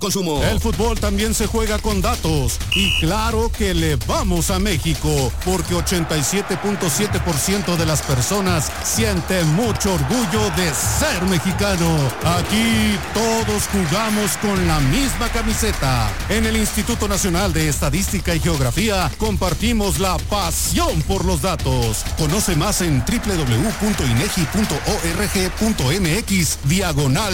consumo. El fútbol también se juega con datos. Y claro que le vamos a México, porque 87.7% de las personas sienten mucho orgullo de ser mexicano. Aquí todos jugamos con la misma camiseta. En el Instituto Nacional de Estadística y Geografía compartimos la pasión por los datos. Conoce más en www.inegi.org.mx/.